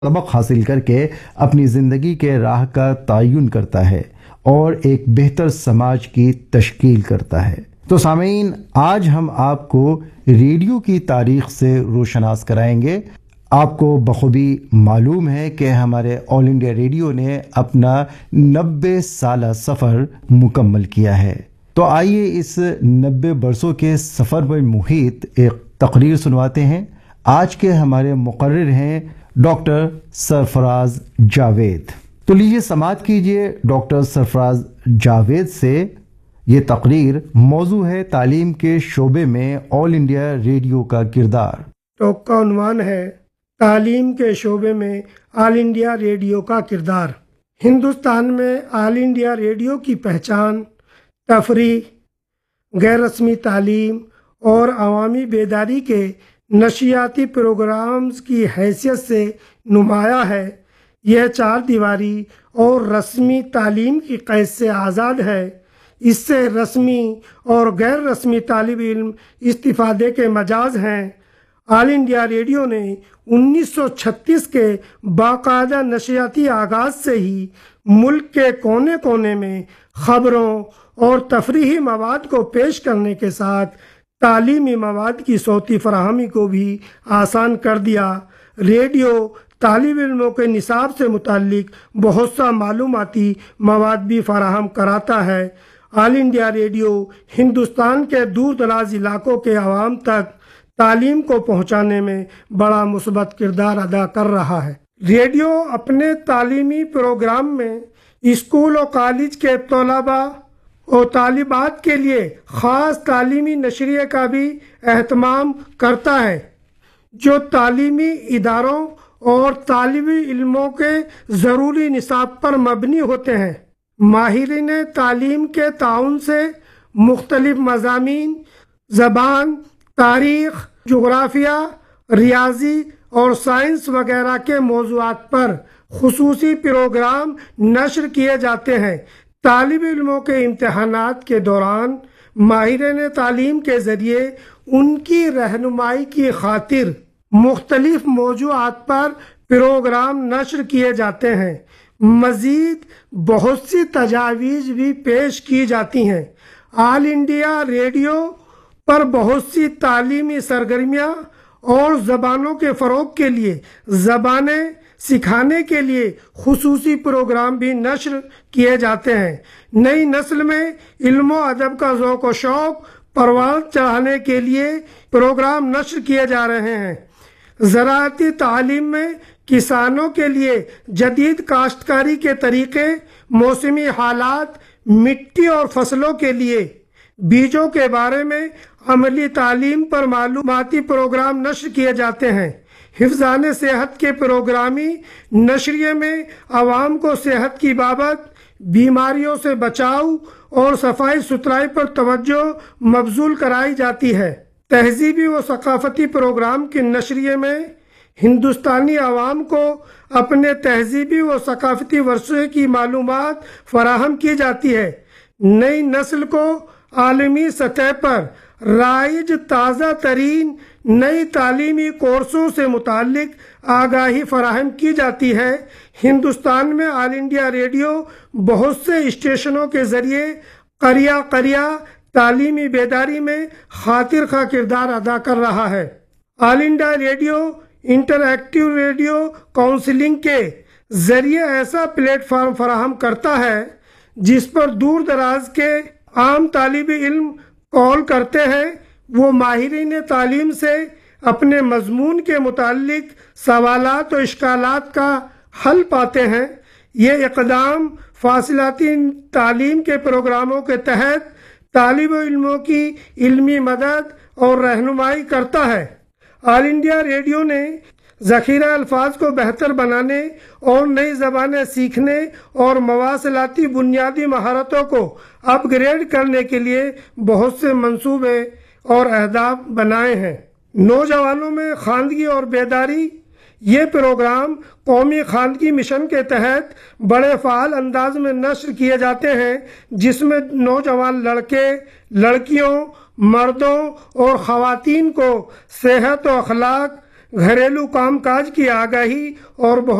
सबक हासिल करके अपनी ज़िंदगी के राह का तयन करता है और एक बेहतर समाज की तश्कील करता है। तो सामीन, आज हम आपको रेडियो की तारीख से रोशनास कराएंगे। आपको बखूबी मालूम है कि हमारे ऑल इंडिया रेडियो ने अपना 90 साला सफ़र मुकम्मल किया है। तो आइए इस 90 बरसों के सफ़र पर मुहित एक तकरीर सुनवाते हैं। आज के हमारे मुकर्रिर हैं डॉक्टर सरफराज जावेद। तो लीजिए समाअत कीजिए डॉक्टर सरफराज जावेद से। ये तकरीर मौजू है तालीम के शोबे में ऑल इंडिया रेडियो का किरदार। टॉक का उन्वान है तालीम के शोबे में ऑल इंडिया रेडियो का किरदार। हिंदुस्तान में ऑल इंडिया रेडियो की पहचान तफरीह, गैर रस्मी तालीम और अवामी बेदारी के नशियाती प्रोग्राम्स की हैसियत से नुमाया है। यह चार दीवारी और रस्मी तालीम की कैद से आज़ाद है। इससे रस्मी और गैर रस्मी तालिब इल्म इस्तिफादे के मजाज हैं। ऑल इंडिया रेडियो ने 1936 के बाकायदा नशियाती आगाज से ही मुल्क के कोने कोने में खबरों और तफरीही मवाद को पेश करने के साथ तालीमी मवाद की सौती फराहमी को भी आसान कर दिया। रेडियो तालिब इल्मों के निसाब से मुताल्लिक बहुत सा मालूमाती मवाद भी फराहम कराता है। ऑल इंडिया रेडियो हिंदुस्तान के दूर दराज इलाकों के अवाम तक तालीम को पहुंचाने में बड़ा मुस्बत किरदार अदा कर रहा है। रेडियो अपने तालीमी प्रोग्राम में स्कूल और कॉलेज के तलबा और तालिबात के लिए ख़ास तालीमी नशरिया का भी एहतमाम करता है, जो तालीमी इदारों और तालिबी इल्मों के ज़रूरी निसाब पर मबनी होते हैं। माहिरीन तालीम के ताउन से मुख्तलिफ मज़ामीन, ज़बान, तारीख़, जोग्राफिया, रियाजी और साइंस वगैरह के मौज़ूआत पर खुसूसी प्रोग्राम नश्र किए जाते हैं। तालिब इल्मों के इम्तहानात के दौरान माहिरीन तालीम के ज़रिए उनकी रहनुमाई की खातिर मुख्तलिफ मौज़ूआत पर प्रोग्राम नश्र किए जाते हैं। मज़ीद बहुत सी तजावीज़ भी पेश की जाती हैं। ऑल इंडिया रेडियो पर बहुत सी तालीमी सरगर्मियाँ और ज़बानों के फ़रोग़ के लिए ज़बानें सिखाने के लिए खुसूसी प्रोग्राम भी नश्र किए जाते हैं। नई नस्ल में इल्म व अदब का ज़ौक़ व शौक़ परवान चढ़ाने के लिए प्रोग्राम नश्र किए जा रहे हैं। ज़राअती तालीम में किसानों के लिए जदीद काश्तकारी के तरीक़े, मौसमी हालात, मिट्टी और फसलों के लिए बीजों के बारे में अमली तालीम पर मालूमाती प्रोग्राम नश्र किए जाते हैं। हिफ्ज़ान सेहत के प्रोग्रामी नशरिये में आवाम को सेहत की बाबत, बीमारियों से बचाव और सफाई सुथराई पर तवज्जो मबजूल कराई जाती है। तहजीबी व सकाफती प्रोग्राम के नशरिये में हिंदुस्तानी आवाम को अपने तहजीबी व सकाफती वर्षे की मालूमात फराहम की जाती है। नई नस्ल को आलमी सतह पर राइज ताज़ा तरीन नई तालीमी कोर्सों से मुतालिक आगाही फराहम की जाती है। हिंदुस्तान में ऑल इंडिया रेडियो बहुत से स्टेशनों के ज़रिए करिया करिया तालीमी बेदारी में खातिर खा किरदार अदा कर रहा है। All India radio interactive radio counselling के ज़रिए ऐसा प्लेटफार्म फराहम करता है जिस पर दूर दराज के आम तालिबी इल्म कॉल करते हैं। वो माहिरीन तालीम से अपने मजमून के मुतालिक सवालात और इश्कालात का हल पाते हैं। ये इक़दाम फासिलाती तालीम के प्रोग्रामों के तहत तालिब इल्मों की इल्मी मदद और रहनुमाई करता है। ऑल इंडिया रेडियो ने ज़ख़ीरा अल्फाज को बेहतर बनाने और नई ज़बानें सीखने और मवासिलाती बुनियादी महारतों को अपग्रेड करने के लिए बहुत से मंसूबे और अहदाफ बनाए हैं। नौजवानों में खानगी और बेदारी, ये प्रोग्राम कौमी खानगी मिशन के तहत बड़े फ़ाल अंदाज में नश्र किए जाते हैं, जिसमें नौजवान लड़के, लड़कियों, मर्दों और ख़वातीन को सेहत और अखलाक, گھریلو کام کاج کی آگاہی اور